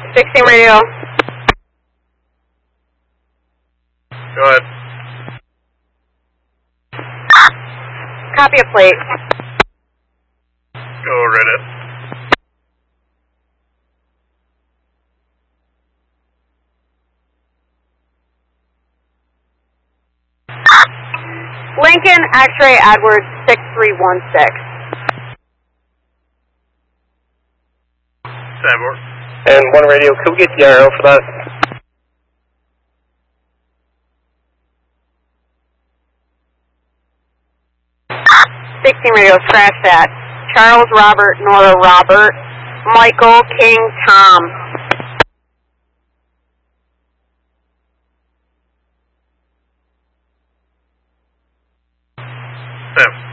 16 radio. Go ahead. Copy a plate. Go Reddit. Lincoln X-ray Edwards 6316. Cyborg. And 1 radio, could we get the RO for that? Radio, scratch that. Charles Robert, Nora Robert, Michael King Tom. 7.